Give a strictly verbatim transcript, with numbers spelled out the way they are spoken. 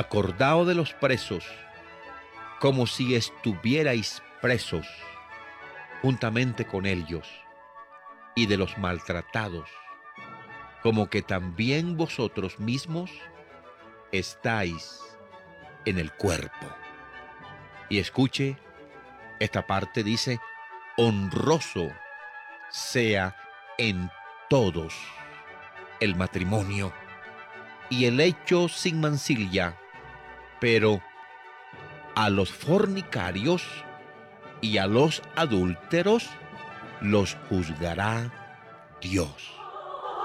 acordaos de los presos, como si estuvierais presos juntamente con ellos, y de los maltratados, como que también vosotros mismos estáis en el cuerpo. Y escuche, esta parte dice, honroso sea en todos el matrimonio y el hecho sin mancilla, pero a los fornicarios y a los adúlteros los juzgará Dios.